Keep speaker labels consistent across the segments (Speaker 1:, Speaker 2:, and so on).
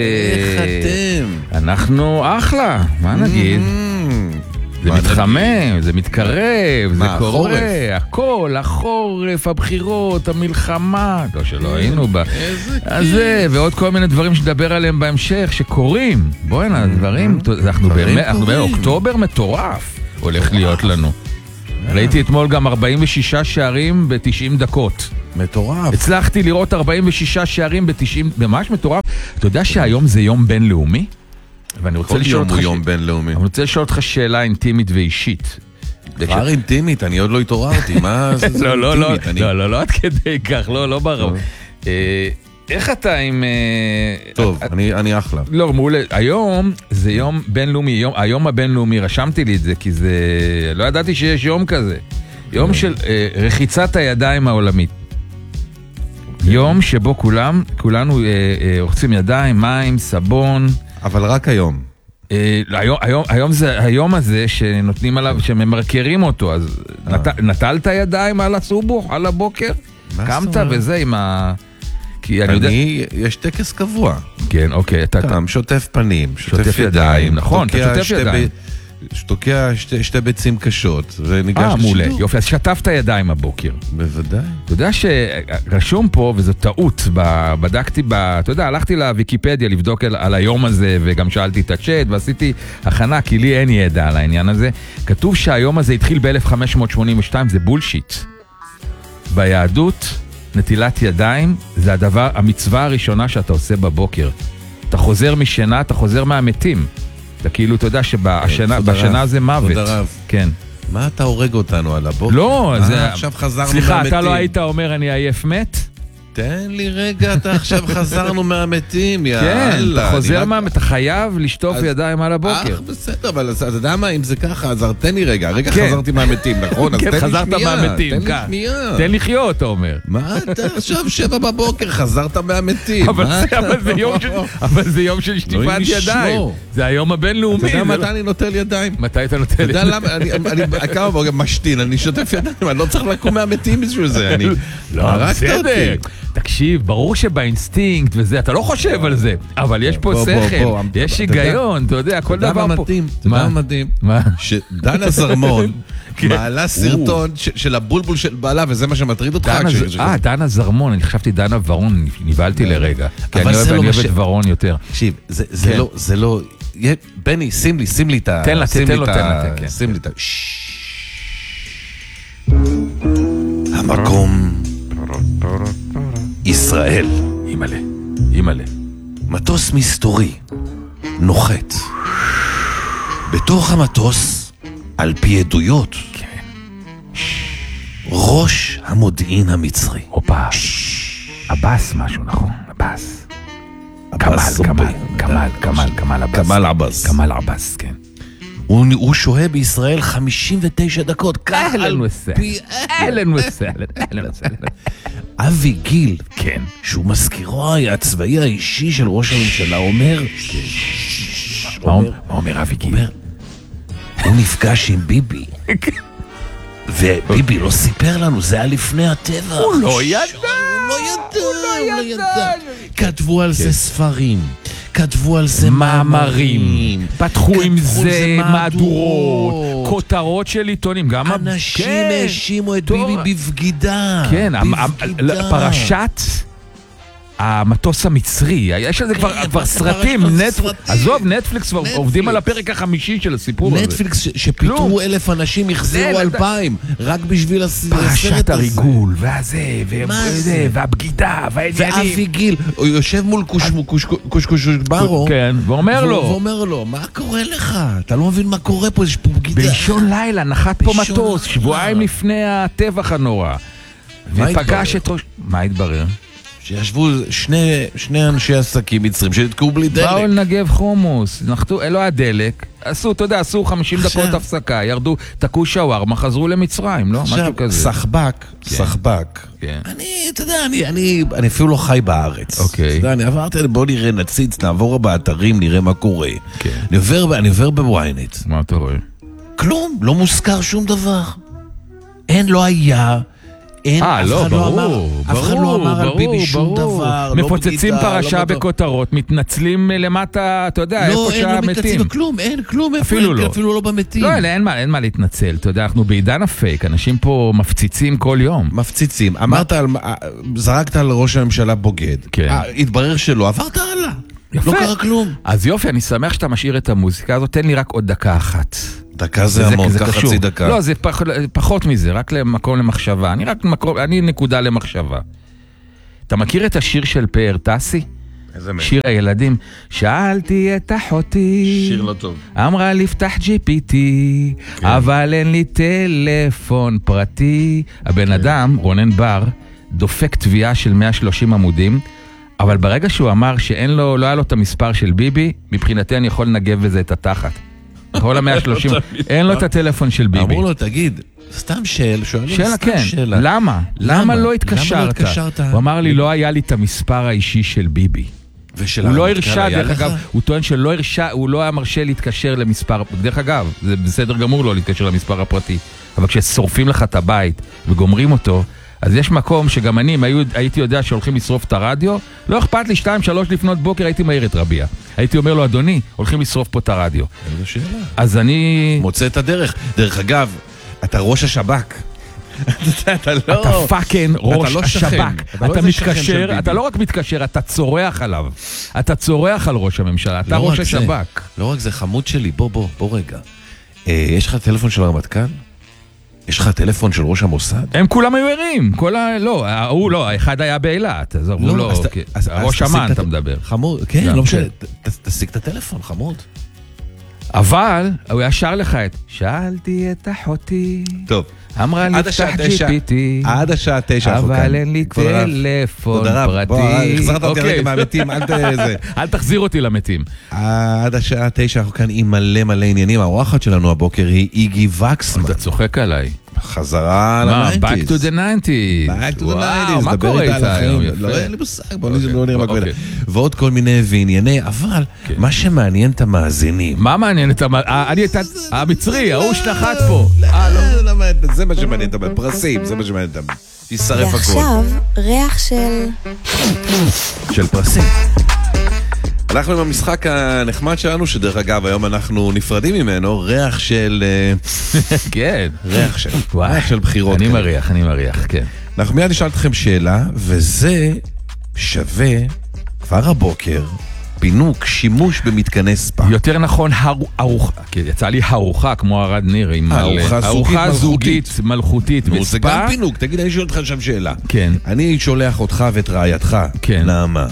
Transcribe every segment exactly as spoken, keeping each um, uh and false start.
Speaker 1: איך אתם?
Speaker 2: אנחנו אחלה, מה נגיד? זה מתחמם, זה מתקרב, זה קורה, הכל, החורף, הבחירות, המלחמה, לא שלא היינו בה. אז זה, ועוד כל מיני דברים שדבר עליהם בהמשך, שקורים. בואי נה, דברים, אנחנו באמת, אוקטובר מטורף הולך להיות לנו. ראיתי אתמול גם ארבעים ושישה שערים ב-תשעים דקות.
Speaker 1: מטורף.
Speaker 2: הצלחתי לראות ארבעים ושישה שערים ב-תשעים, ממש מטורף. אתה יודע שהיום זה יום בינלאומי? ואני רוצה לשאול אותך,
Speaker 1: יום בינלאומי.
Speaker 2: אני רוצה לשאול אותך שאלה אינטימית ואישית.
Speaker 1: דבר אינטימית, אני עוד לא התעוררתי, מה זה אינטימית?
Speaker 2: לא, לא, לא, לא, לא עד כדי כך, לא, לא ברור. איך אתה עם...
Speaker 1: טוב, אני אחלה.
Speaker 2: לא, מעולה. היום זה יום בינלאומי, היום הבינלאומי, רשמתי לי את זה, כי זה... לא ידעתי שיש יום כזה. יום של רחיצת הידיים העולמית. יום שבו כולם, כולנו רוחצים ידיים, מים, סבון.
Speaker 1: אבל רק היום.
Speaker 2: היום, היום, היום זה היום הזה שנותנים עליו, שממרקרים אותו, אז נטלת ידיים על הסובוך, על הבוקר? קמת וזה עם ה...
Speaker 1: אני, יש טקס קבוע.
Speaker 2: כן, אוקיי.
Speaker 1: קם, שוטף פנים, שוטף ידיים.
Speaker 2: נכון, אתה שוטף ידיים.
Speaker 1: שתוקע שתי ביצים קשות, וניגש
Speaker 2: לשידור. אה, מעולה. יופי, אז שטפת ידיים הבוקר.
Speaker 1: בוודאי.
Speaker 2: אתה יודע שרשום פה, וזו טעות, בדקתי, אתה יודע, הלכתי לוויקיפדיה לבדוק על היום הזה, וגם שאלתי את הצ'אט, ועשיתי הכנה, כי לי אין ידע על העניין הזה. כתוב שהיום הזה התחיל ב-אלף חמש מאות שמונים ושתיים, זה בולשיט. ביהדות, נטילת ידיים, זה הדבר, המצווה הראשונה שאתה עושה בבוקר. אתה חוזר משינה, אתה חוזר מהמתים. אתה כאילו, אתה יודע שבשנה זה מוות.
Speaker 1: תודה רב.
Speaker 2: כן.
Speaker 1: מה אתה הורג אותנו על הבוקר?
Speaker 2: לא, זה...
Speaker 1: עכשיו חזרנו
Speaker 2: סליחה,
Speaker 1: מהמתים.
Speaker 2: אתה לא היית אומר אני עייף מת?
Speaker 1: תן לי רגע, אתה עכשיו חזרנו מהמתים, יאללה.
Speaker 2: כן, אתה חוזר מהמתים, אתה חייב לשטוף ידיים על הבוקר.
Speaker 1: אך, בסדר, אבל אתה יודע מה, אם זה ככה, אז תן לי רגע, רגע חזרתי מהמתים, נכון?
Speaker 2: כן, חזרת מהמתים,
Speaker 1: תן לי שנייה.
Speaker 2: תן לחיות, אתה אומר.
Speaker 1: מה אתה עכשיו שבע בבוקר, חזרת מהמתים?
Speaker 2: אבל זה יום של שטיפת ידיים. זה היום הבינלאומי.
Speaker 1: אתה יודע מתי אני נוטל ידיים?
Speaker 2: מתי אתה נוטל ידיים?
Speaker 1: אתה יודע למה, אני כמה בוגר משתין, אני שוטף ידיים, אני לא צריך לקום מהמתים בשביל זה, אני...
Speaker 2: לא, בסדר. תקשיב, ברור שבאינסטינקט וזה, אתה לא חושב על זה, אבל יש פה שכל, יש היגיון, אתה יודע, כל דבר פה.
Speaker 1: אתה יודע מה מדהים? שדנה זרמון מעלה סרטון של הבולבול של בעלה, וזה מה שמטריד אותך.
Speaker 2: אה, דנה זרמון, אני חשבתי דנה ורון, נבלתי לרגע, כי אני אוהב את ורון יותר.
Speaker 1: תקשיב, זה לא, בני, שים לי, שים לי את ה...
Speaker 2: תן לה, תן לו, תן לה,
Speaker 1: שים לי את ה... המקום... ישראל.
Speaker 2: אימאלה, אימאלה.
Speaker 1: מטוס מסתורי, נוחת. בתוך המטוס, על פי עדויות, ראש המודיעין המצרי.
Speaker 2: הופה, אבס משהו, נכון? אבס. כמל, כמל, כמל, כמל, כמל אבס.
Speaker 1: כמל אבס.
Speaker 2: כמל אבס, כן.
Speaker 1: הוא שוהה בישראל חמישים ותשע דקות.
Speaker 2: אהלן וסהלן. אהלן וסהלן. אהלן וסהלן.
Speaker 1: אבי גיל,
Speaker 2: כן,
Speaker 1: שהוא מזכירו הצבאי האישי של ראש הממשלה, אומר...
Speaker 2: מה אומר אבי גיל?
Speaker 1: הוא נפגש עם ביבי. וביבי לא סיפר לנו, זה היה לפני הטבח.
Speaker 2: הוא לא ידע.
Speaker 1: הוא לא ידע. כתבו על זה ספרים. כתבו על זה מאמרים,
Speaker 2: פתחו עם זה מהדורות, כותרות של עיתונים, גם
Speaker 1: אנשים האשימו את ביבי בבגידה.
Speaker 2: כן, פרשת המטוס המצרי, יש על זה כבר סרטים, עזוב, נטפליקס עובדים על הפרק החמישי של הסיפור הזה.
Speaker 1: נטפליקס שפיתרו אלף אנשים, החזירו אלפיים, רק בשביל הסרט הזה.
Speaker 2: פרשת הריגול, והזה, והבגידה,
Speaker 1: ואבי גיל, הוא יושב מול קושקוש ברו,
Speaker 2: ואומר לו,
Speaker 1: ואומר לו, מה קורה לך? אתה לא מבין מה קורה פה, יש פה בגידה.
Speaker 2: באישון לילה, נחת פה מטוס, שבועיים לפני הטבח הנורא. ופגש את ראש... מה התברר?
Speaker 1: שישבו שני, שני אנשי עסקים מצרים שנתקעו בלי דלק.
Speaker 2: באו לנגב חומוס, נחתו, אלו הדלק, עשו, אתה יודע, עשו חמישים דקות הפסקה, ירדו, תקעו שווארמה, חזרו למצרים, לא? משהו כזה.
Speaker 1: סחבק, סחבק. אני, אתה יודע, אני, אני, אני אפילו לא חי בארץ.
Speaker 2: אוקיי.
Speaker 1: אתה יודע, אני עברתי, בוא נראה, נציץ, נעבור באתרים, נראה מה קורה. אני עובר, אני עובר בוויינט.
Speaker 2: מה אתה רואה?
Speaker 1: כלום, לא מוזכר שום דבר. אין, לא היה... אין,
Speaker 2: אה,
Speaker 1: אף
Speaker 2: לא,
Speaker 1: אחד לא אמר,
Speaker 2: ברור,
Speaker 1: אף אחד לא אמר על ביבי שום דבר.
Speaker 2: מפוצצים פרשה בכותרות, מתנצלים למטה, אתה יודע, איפה שהמתים.
Speaker 1: לא, אין, לא מתנצלים כלום, אין כלום,
Speaker 2: אפילו לא.
Speaker 1: אפילו לא במתים.
Speaker 2: לא, אין מה, אין מה להתנצל, אתה יודע, אנחנו בעידן הפייק, אנשים פה מפציצים כל יום.
Speaker 1: מפציצים, אמרת על, זרקת על ראש הממשלה בוגד.
Speaker 2: כן.
Speaker 1: התברר שלא, עברת הלאה.
Speaker 2: יפה.
Speaker 1: לא קרה כלום.
Speaker 2: אז יופי, אני שמח שאתה משאיר את המוזיקה הזאת, תן לי רק עוד דקה אחת.
Speaker 1: דקה זה המון, כך חצי דקה.
Speaker 2: לא, זה פח, פחות מזה, רק למקום למחשבה. אני רק מקום, אני נקודה למחשבה. אתה מכיר את השיר של פאר טסי?
Speaker 1: איזה מהם?
Speaker 2: שיר הילדים. שאלתי את אחותי.
Speaker 1: שיר לא טוב.
Speaker 2: אמרה לפתח ג'י פי טי, כן. אבל אין לי טלפון פרטי. הבן כן. אדם, רונן בר, דופק תביעה של מאה ושלושים עמודים, אבל ברגע שהוא אמר שאין לו, לא היה לו את המספר של ביבי, מבחינתי אני יכול לנגב בזה את התחת. כל ה-מאה ושלושים, אין לו את הטלפון של ביבי.
Speaker 1: אמרו לו, תגיד, סתם שאל, שואלים
Speaker 2: שאלה,
Speaker 1: סתם
Speaker 2: כן.
Speaker 1: שאלה.
Speaker 2: למה? למה לא התקשרת?
Speaker 1: התקשרת?
Speaker 2: הוא אמר לי, לא היה לי את המספר האישי של ביבי. הוא לא הרשה, דרך אגב, הוא טוען שלא הרשה, הוא לא היה מרשה להתקשר למספר, דרך אגב, זה בסדר גמור לא להתקשר למספר הפרטי, אבל כששורפים לך את הבית וגומרים אותו, אז יש מקום שגם אני, אם הייתי יודע שהולכים לשרוף את הרדיו, לא אכפת לי, שתיים, שלוש לפנות בוקר, הייתי מהיר את רביה. הייתי אומר לו, אדוני, הולכים לשרוף פה את הרדיו.
Speaker 1: איזו שאלה.
Speaker 2: אז אני...
Speaker 1: מוצא את הדרך. דרך אגב, אתה ראש השב"כ. אתה לא...
Speaker 2: אתה פאקן ראש השב"כ. אתה מתקשר, אתה לא רק מתקשר, אתה צורח עליו. אתה צורח על ראש הממשלה, אתה ראש השב"כ.
Speaker 1: לא רק זה, חמוד שלי, בוא, בוא, בוא רגע. יש לך טלפון של הרמטכ"ל? יש לך טלפון של ראש המוסד?
Speaker 2: הם כולם היו ערים, כל ה... לא, הוא לא, האחד היה באילת, אז הוא לא... ראש אמן אתה מדבר.
Speaker 1: חמוד, כן, לא משנה, תשיג את הטלפון, חמוד.
Speaker 2: אבל הוא ישר לך את... שאלתי את אחותי.
Speaker 1: טוב.
Speaker 2: אמרה לי פתח ג'י פי טי.
Speaker 1: עד השעה תשע.
Speaker 2: אבל אין לי טלפון פרטי.
Speaker 1: בוא, החזרת אותי רגע מהמתים,
Speaker 2: אל תחזיר אותי למתים.
Speaker 1: עד השעה תשע אנחנו כאן עם מלא מלא עניינים. האורחת שלנו הבוקר היא איגי וקסמן.
Speaker 2: אתה צוחק עליי.
Speaker 1: חזרה ל-תשעים.
Speaker 2: Back to the nineties.
Speaker 1: Back to the nineties.
Speaker 2: מה קורה איתה היום?
Speaker 1: לא, אין לי מושג, בוא נראה מה קורה. ועוד כל מיני וענייני, אבל מה שמעניין את המאזינים.
Speaker 2: מה מעניין את המאזינים? המצרי, ההוא שנחת פה.
Speaker 1: זה מה שמעניין את הפרסים, זה מה שמעניין את המאזינים. תשרף הכל.
Speaker 3: ועכשיו, ריח של...
Speaker 1: של פרסים. אנחנו עם המשחק הנחמד שלנו, שדרך אגב היום אנחנו נפרדים ממנו, ריח של...
Speaker 2: כן.
Speaker 1: ריח של... ריח של בחירות.
Speaker 2: אני מריח, אני מריח, כן.
Speaker 1: אנחנו מיד נשאל אתכם שאלה, וזה שווה כבר הבוקר, פינוק, שימוש במתקני ספא.
Speaker 2: יותר נכון, ארוחה, יצא לי ארוחה, כמו ארד ניר, ארוחה זוגית מלכותית בספא.
Speaker 1: זה גם פינוק, תגיד, אני שואל אותך שם שאלה.
Speaker 2: כן.
Speaker 1: אני שולח אותך ואת רעייתך, נעמה,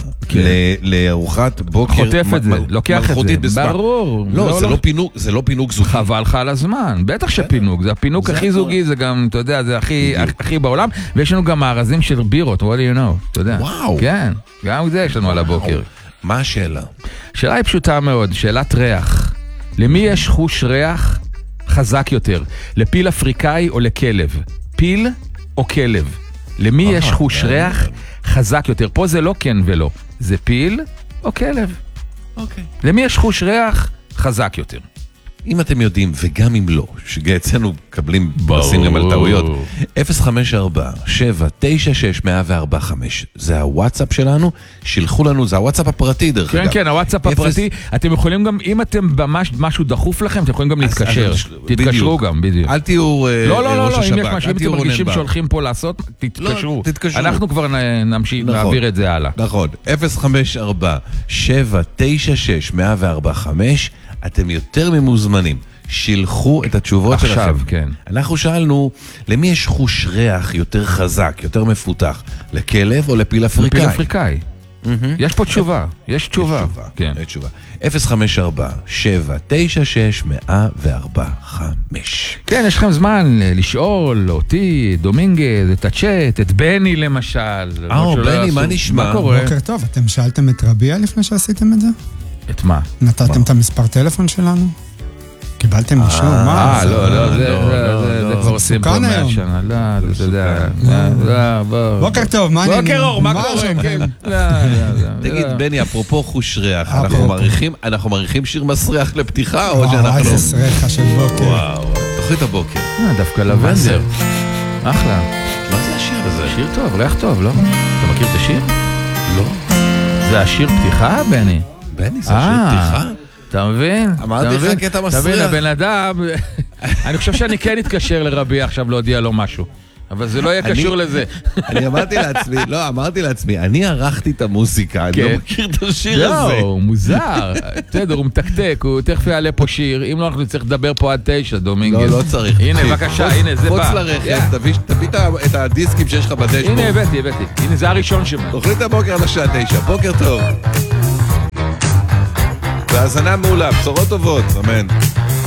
Speaker 1: לארוחת בוקר
Speaker 2: חוטף את זה, לוקח את זה, ברור.
Speaker 1: לא, זה לא פינוק זוגי.
Speaker 2: חבל לך על הזמן, בטח שפינוק, זה הפינוק הכי זוגי, זה גם, אתה יודע, זה הכי בעולם, ויש לנו גם מארזים של בירות, what do you know, אתה יודע.
Speaker 1: וואו.
Speaker 2: כן, גם זה יש לנו על הבוקר.
Speaker 1: מה השאלה?
Speaker 2: השאלה היא פשוטה מאוד, שאלת ריח. למי יש חוש ריח חזק יותר? לפיל אפריקאי או לכלב? פיל או כלב? למי יש חוש ריח חזק יותר? פה זה לא כן ולא. זה פיל או כלב?
Speaker 1: אוקיי.
Speaker 2: למי יש חוש ריח חזק יותר?
Speaker 1: אם אתם יודעים, וגם אם לא, שאצלנו קבלים פרסים גם על טעויות, אפס חמש ארבע שבע תשע שש אפס אפס ארבע חמש, זה הוואטסאפ שלנו, שילחו לנו, זה הוואטסאפ הפרטי דרך אגב.
Speaker 2: כן, כן, הוואטסאפ הפרטי, אתם יכולים גם, אם אתם ממש משהו דחוף לכם, אתם יכולים גם להתקשר, תתקשרו גם, בדיוק.
Speaker 1: אל תהיו ראש השב"כ,
Speaker 2: לא, לא, לא, אם יש משהו, אם אתם מרגישים שהולכים פה לעשות, תתקשרו. אנחנו כבר נמשיך להעביר את זה הלאה.
Speaker 1: נכון, אפס חמש ארבע שבע תשע שש אפס אפס ארבע חמש, אתם יותר ממוזמנים, שילחו את התשובות שלכם.
Speaker 2: עכשיו, כן.
Speaker 1: אנחנו שאלנו, למי יש חוש ריח יותר חזק, יותר מפותח? לכלב או לפיל אפריקאי?
Speaker 2: לפיל אפריקאי. יש פה תשובה, יש תשובה.
Speaker 1: יש תשובה. אפס חמש ארבע שבע תשע שש אפס אפס ארבע חמש.
Speaker 2: כן, יש לכם זמן לשאול אותי, דומינגז, את הצ'אט, את בני למשל.
Speaker 1: אה, בני, מה נשמע?
Speaker 2: מה קורה?
Speaker 4: בוקר טוב, אתם שאלתם את רביה לפני שעשיתם את זה?
Speaker 2: את מה?
Speaker 4: נתתם את המספר טלפון שלנו? קיבלתם אישור? מה?
Speaker 2: אה, לא, לא, זה כבר עושים פה מאה שנה. לא, אתה יודע.
Speaker 4: בוקר טוב, מה אני...
Speaker 2: בוקר אור, מה קורה?
Speaker 1: תגיד, בני, אפרופו חוש ריח, אנחנו מעריכים שיר מסריח לפתיחה, או שאנחנו...
Speaker 4: וואו, איזה סריחה של בוקר.
Speaker 1: וואו, תוכנית הבוקר.
Speaker 2: דווקא לבנדר. אחלה.
Speaker 1: מה זה השיר?
Speaker 2: שיר טוב, הולך טוב, לא? אתה מכיר את השיר?
Speaker 1: לא.
Speaker 2: זה השיר פתיחה, בני?
Speaker 1: בני, זה השיר פתיחה?
Speaker 2: אתה מבין?
Speaker 1: אמרתי לך קטע מסריח.
Speaker 2: אתה מבין, הבן אדם... אני חושב שאני כן אתקשר לרבי עכשיו להודיע לו משהו. אבל זה לא יהיה קשור לזה.
Speaker 1: אני אמרתי לעצמי, לא, אמרתי לעצמי, אני ערכתי את המוזיקה, אני לא מכיר את השיר הזה.
Speaker 2: לא, הוא מוזר. תדר, הוא מתקתק, הוא תכף יעלה פה שיר. אם לא, אנחנו צריך לדבר פה עד תשע, דומינגל.
Speaker 1: לא, לא צריך.
Speaker 2: הנה, בבקשה, הנה, זה בא.
Speaker 1: פוץ לרכב, תביא את הדיסקים שיש לך בדשבורד.
Speaker 2: הנה, הבאתי, הבאתי. הנה, זה הראשון שבא.
Speaker 1: תוכנית הבוקר לשעה תשע, בוקר טוב. והאזנה מעולה, בשורות טובות, אמן.